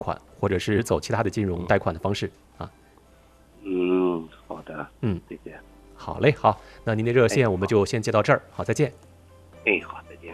款，或者是走其他的金融贷款的方式啊。 好的，谢谢。 好嘞，好，那您的热线我们就先接到这儿，好，再见。 好，再见。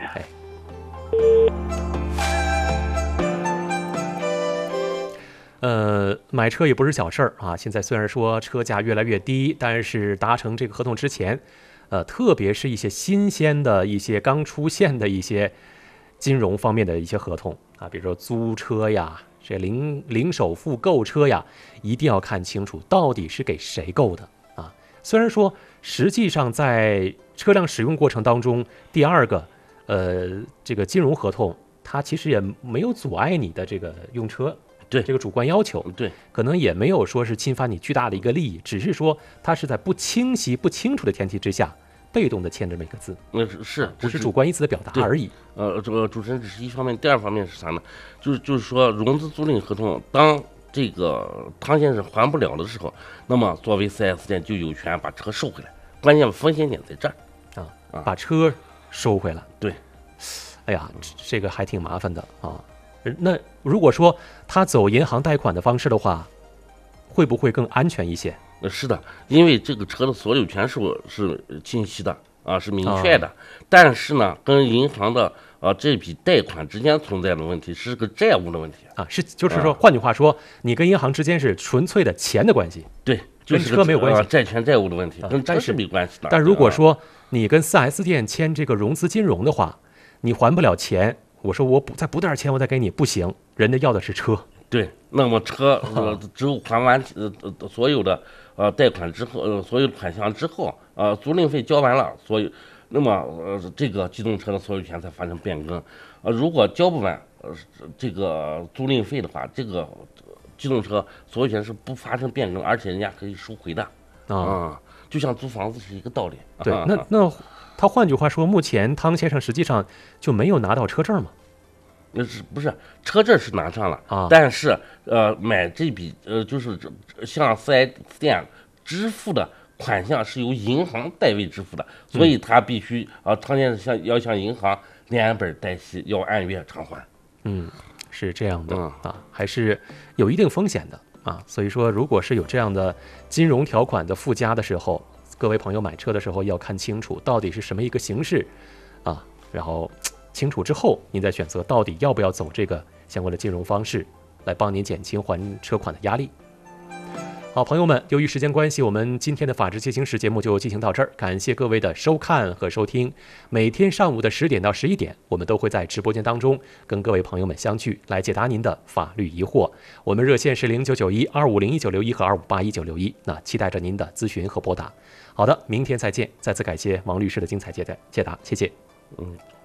买车也不是小事儿啊。现在虽然说车价越来越低，但是达成这个合同之前，特别是一些新鲜的一些刚出现的一些金融方面的一些合同啊，比如说租车呀，这零首付购车呀，一定要看清楚到底是给谁购的啊。虽然说实际上在车辆使用过程当中，第二个这个金融合同它其实也没有阻碍你的这个用车。 对这个主观要求， 对， 可能也没有说是侵犯你巨大的一个利益，只是说它是在不清晰、不清楚的前提之下，被动的签这么一个字，不是主观意思的表达而已。 这个主持人只是一方面，第二方面是啥呢？就是说融资租赁合同，当这个汤先生还不了的时候，那么作为 4S 店就有权把车收回来。关键风险点在这儿把车收回来。 对， 哎呀，这个还挺麻烦的啊。那如果说他走银行贷款的方式的话，会不会更安全一些？ 是的，因为这个车的所有权是清晰的啊，是明确的。但是呢，跟银行的这笔贷款之间存在的问题是个债务的问题啊，就是说，换句话说，你跟银行之间是纯粹的钱的关系， 对， 跟车没有关系， 债权债务的问题，跟车是没关系的。 但如果说你跟 4S 店签这个融资金融的话，你还不了钱。我说我再补点钱，我再给你，不行，人家要的是车。 对，那么车只有还完所有的贷款之后，所有款项之后，租赁费交完了，那么这个机动车的所有权才发生变更。如果交不完这个租赁费的话，这个机动车所有权是不发生变更，而且人家可以收回的就像租房子是一个道理。 对，那他换句话说，目前汤先生实际上就没有拿到车证吗？ 不是车证是拿上了但是买这笔就是向 4S 店支付的款项是由银行代为支付的，所以他必须汤先生要向银行连本带息，要按月偿还。 是这样的还是有一定风险的啊。所以说，如果是有这样的金融条款的附加的时候，各位朋友买车的时候要看清楚到底是什么一个形式啊，然后清楚之后，您再选择到底要不要走这个相关的金融方式，来帮您减轻还车款的压力。好，朋友们，由于时间关系，我们今天的法治进行时节目就进行到这儿，感谢各位的收看和收听。每天上午的10点到11点，我们都会在直播间当中跟各位朋友们相聚，来解答您的法律疑惑。我们热线是0991250191和25819661，那期待着您的咨询和拨打。好的，明天再见。再次感谢王律师的精彩解答，谢谢。